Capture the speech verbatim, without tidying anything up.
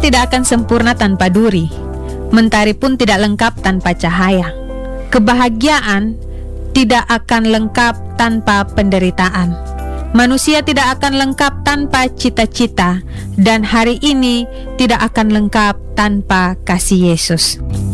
tidak akan sempurna tanpa duri. Mentari pun tidak lengkap tanpa cahaya. Kebahagiaan tidak akan lengkap tanpa penderitaan. Manusia tidak akan lengkap tanpa cita-cita, dan hari ini tidak akan lengkap tanpa kasih Yesus.